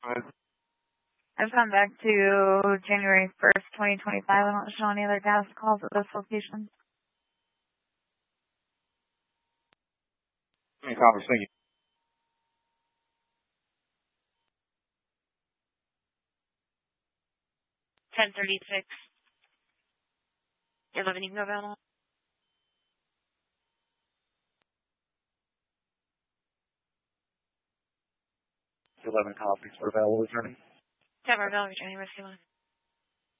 I've gone back to January 1st, 2025. I don't show any other gas calls at this location. Any conversation? 1036. 11 Eagle available. 11 copies for available, attorney. Have our available returning rescue line.